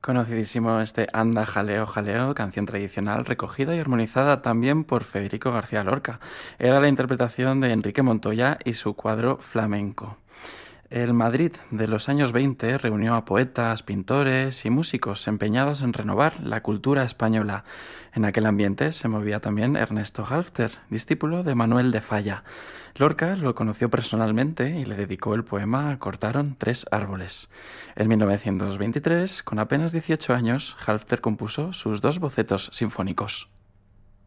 Conocidísimo este Anda, jaleo, jaleo, canción tradicional recogida y armonizada también por Federico García Lorca. Era la interpretación de Enrique Montoya y su cuadro flamenco. El Madrid de los años 20 reunió a poetas, pintores y músicos empeñados en renovar la cultura española. En aquel ambiente se movía también Ernesto Halffter, discípulo de Manuel de Falla. Lorca lo conoció personalmente y le dedicó el poema Cortaron tres árboles. En 1923, con apenas 18 años, Halffter compuso sus dos bocetos sinfónicos.